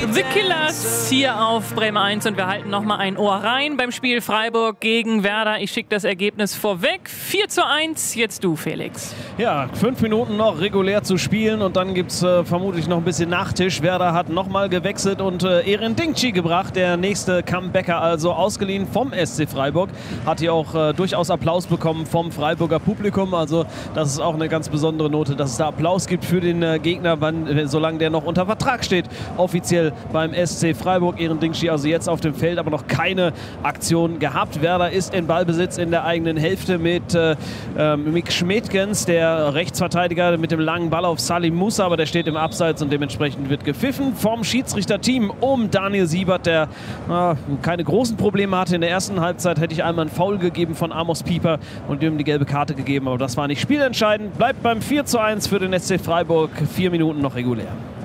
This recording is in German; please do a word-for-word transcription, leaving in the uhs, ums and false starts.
The Killers hier auf Bremen eins und wir halten nochmal ein Ohr rein beim Spiel Freiburg gegen Werder. Ich schicke das Ergebnis vorweg. vier zu eins, jetzt du, Felix. Ja, fünf Minuten noch regulär zu spielen und dann gibt es äh, vermutlich noch ein bisschen Nachtisch. Werder hat nochmal gewechselt und äh, Eren Dingchi gebracht, der nächste Comebacker, also ausgeliehen vom S C Freiburg. Hat hier auch äh, durchaus Applaus bekommen vom Freiburger Publikum. Also das ist auch eine ganz besondere Note, dass es da Applaus gibt für den äh, Gegner, wann, solange der noch unter Vertrag steht. Offiziell beim S C Freiburg. Eren Dingchi also jetzt auf dem Feld, aber noch keine Aktion gehabt. Werder ist in Ballbesitz in der eigenen Hälfte mit äh, äh, Mick Schmedgens, der Rechtsverteidiger, mit dem langen Ball auf Salim Musa, aber der steht im Abseits und dementsprechend wird gepfiffen vom Schiedsrichterteam um Daniel Siebert, der äh, keine großen Probleme hatte. In der ersten Halbzeit hätte ich einmal einen Foul gegeben von Amos Pieper und ihm die gelbe Karte gegeben, aber das war nicht spielentscheidend. Bleibt beim vier zu eins für den S C Freiburg. Vier Minuten noch regulär.